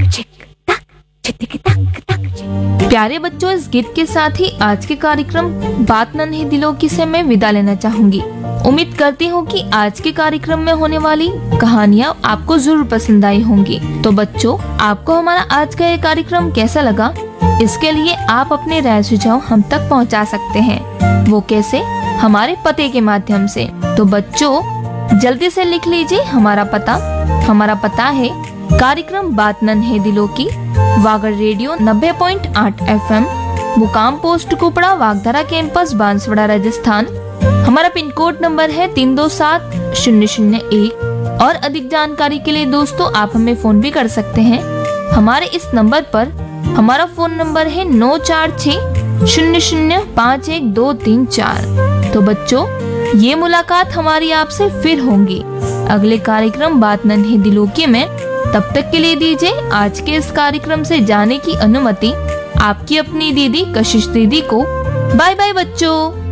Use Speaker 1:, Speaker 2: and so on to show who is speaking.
Speaker 1: प्यारे बच्चों, इस गीत के साथ ही आज के कार्यक्रम बात नन्हे दिलों की से मैं विदा लेना चाहूंगी। उम्मीद करती हूँ कि आज के कार्यक्रम में होने वाली कहानियाँ आपको जरूर पसंद आई होंगी। तो बच्चों, आपको हमारा आज का ये कार्यक्रम कैसा लगा? इसके लिए आप अपने राय सुझाव हम तक पहुँचा सकते हैं। वो कैसे? हमारे पते के माध्यम से। तो बच्चों, जल्दी से लिख लीजिए हमारा पता। हमारा पता है कार्यक्रम बात नन्हे दिलों की, वागड़ रेडियो 90.8 FM, मुकाम पोस्ट कुपड़ा, वागधारा कैंपस, बांसवाड़ा, राजस्थान। हमारा पिन कोड नंबर है 327001। और अधिक जानकारी के लिए दोस्तों आप हमें फोन भी कर सकते हैं। हमारे इस नंबर पर हमारा फोन नंबर है 9460051234। तो बच्चों, ये मुलाकात हमारी आपसे फिर होंगी अगले कार्यक्रम बात नन्हे दिलों की में। तब तक के लिए दीजिए आज के इस कार्यक्रम से जाने की अनुमति आपकी अपनी दीदी कशिश दीदी को। बाय बाय बच्चों।